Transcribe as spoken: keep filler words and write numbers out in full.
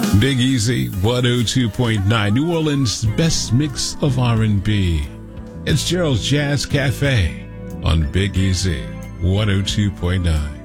Big Easy, one oh two point nine, New Orleans' best mix of R and B. It's Gerald's Jazz Cafe on Big Easy, one oh two point nine.